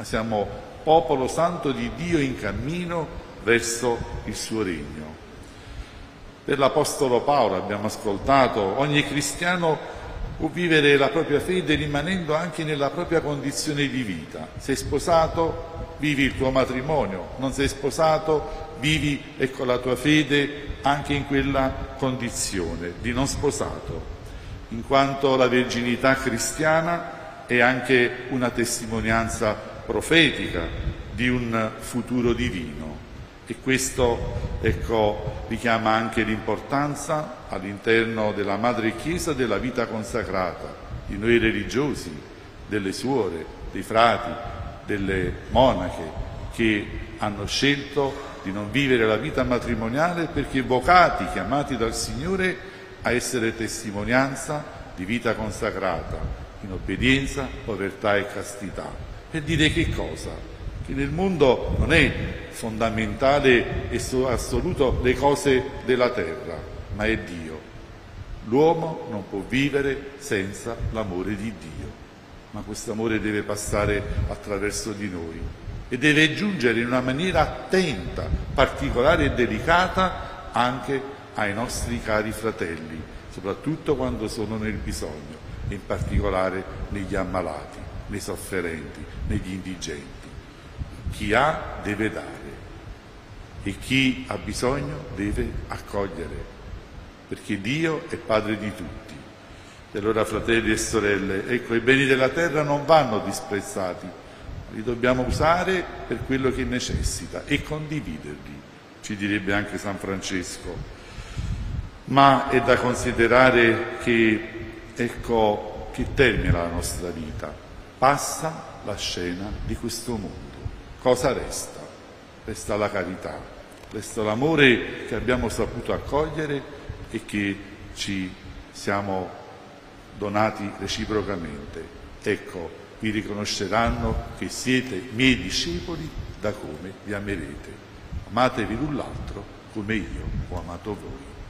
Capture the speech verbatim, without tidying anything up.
ma siamo popolo santo di Dio in cammino verso il suo regno. Per l'Apostolo Paolo abbiamo ascoltato, ogni cristiano può vivere la propria fede rimanendo anche nella propria condizione di vita. Sei sposato, vivi il tuo matrimonio; non sei sposato, vivi ecco, la tua fede anche in quella condizione di non sposato, in quanto la verginità cristiana è anche una testimonianza profetica di un futuro divino. E questo ecco, richiama anche l'importanza all'interno della Madre Chiesa della vita consacrata, di noi religiosi, delle suore, dei frati, delle monache che hanno scelto di non vivere la vita matrimoniale perché vocati, chiamati dal Signore a essere testimonianza di vita consacrata, in obbedienza, povertà e castità. Per dire che cosa? Che nel mondo non è fondamentale e assoluto le cose della terra, ma è Dio. L'uomo non può vivere senza l'amore di Dio, ma questo amore deve passare attraverso di noi e deve giungere in una maniera attenta, particolare e delicata anche ai nostri cari fratelli, soprattutto quando sono nel bisogno, e in particolare negli ammalati, nei sofferenti, negli indigenti. Chi ha deve dare e chi ha bisogno deve accogliere, perché Dio è Padre di tutti. E allora, fratelli e sorelle, ecco, i beni della terra non vanno disprezzati, li dobbiamo usare per quello che necessita e condividerli, ci direbbe anche San Francesco. Ma è da considerare che, ecco, che termina la nostra vita, passa la scena di questo mondo. Cosa resta? Resta la carità, resta l'amore che abbiamo saputo accogliere e che ci siamo donati reciprocamente. Ecco, vi riconosceranno che siete miei discepoli da come vi amerete. Amatevi l'un l'altro come io ho amato voi.